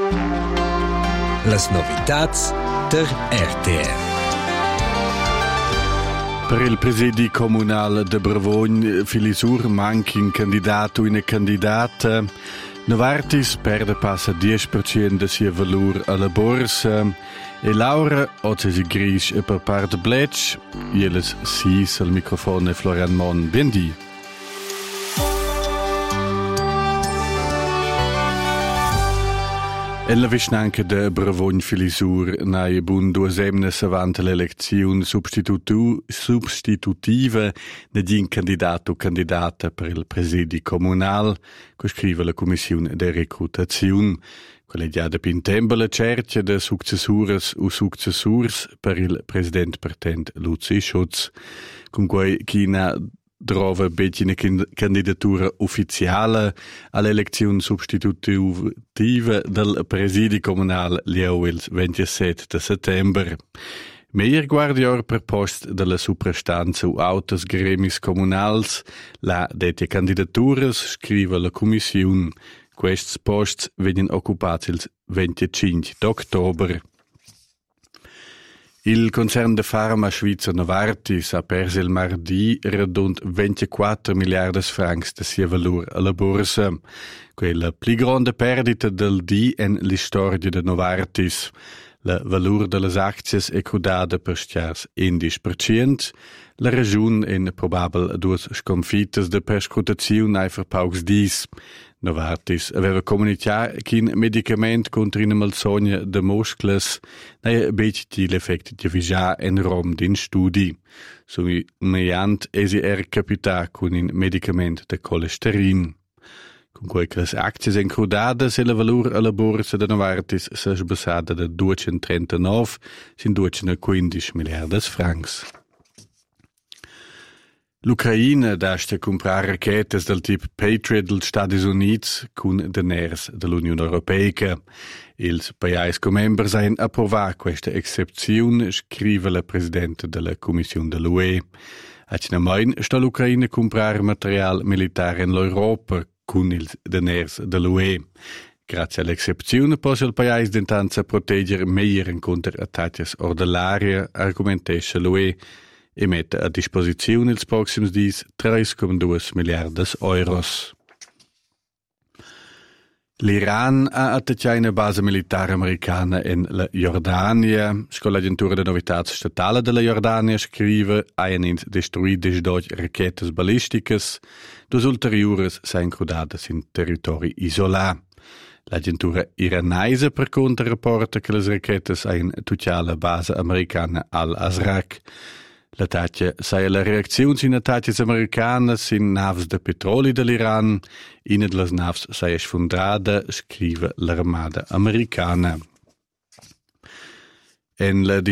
Las novitats der RTR. Per il presidi comunal de Bravogn, Filisur manca un candidato o una candidata. Novartis perde passa 10% de sia valur alla borsa. E Laura, oggi si gris per parte Bletch, ieles sis al microfono Florian Mon. Bendi. En la vicinanca de Bravogn Filisur nae bun duas emnes avant l'elezione substitutiva di un candidato o candidata per il presidi comunal, co scrive la Commissione de Recrutazione. Quella già da pintemba la cerchia de successures o successurs per il president partent Luzi Schutz, con cui china trova una candidatura ufficiale all'elezione substitutiva del presidi comunale lieu il 27 settembre. Meier guardior per post della suprastanza o autos gremis comunals, la dette candidaturas, scrive la Commissione. Questi posti vengono occupati il 25 ottobre. Il concern de farma Svizzer Novartis ha perso il mardi rund 24 miliardi francs de sia valur alla borsa. Quella più grande perdita del di en l'istoria de Novartis. La valur de las acties è crudada per stiars 11%. La ragione in probabel duas sconfittes de perscrutazione ai verpauks dis. Novartis aveva comunicato che un medicamento contro una malsogna de muscles naia beciti l'effetto di vigia en rom din studi. Somigliant esi capita con un medicamento de colesterin. Con quei che le azioni incrudate se la valur alla borsa de Novartis si è sbassata da 239 sin 215 miliardi francs. L'Ucraina dasta comprare rachetes del tipo Patriot dels Stati Units con deners dell'Unione Europea. Ils paesi co-members hanno approvato questa eccezione, scrive la Presidente della Commissione dell'UE. A Cinemain sta l'Ucraina comprare materiale militare in l'Europa con il deners dell'UE. Grazie all'eccezione può il paese d'intanza proteggere meglio contro attacchi ordinaria, argumentasce l'UE, e mette a disposizione ils proxims dis 3,2 miliardi euros. L'Iran ha attaccato una base militare americana in la Jordania. L'agenzia di novità statale della Jordania scrive hanno destruito 12 rachetes balistiche, due ulteriori sono incrudate in territori isolati. L'agenzia iranese per conto rapporta che le rachetes hanno attaccato la base americana al-Azraq. L'attacco sei la reazione in attacchi americani in navi de petrolio dell'Iran. Una delle navi sei sfondata, scrive l'armata americana. En la